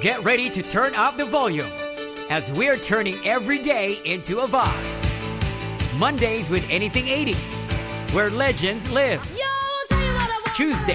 Get ready to turn up the volume as we're turning every day into a vibe. Mondays with Anything 80s, where legends live. Tuesday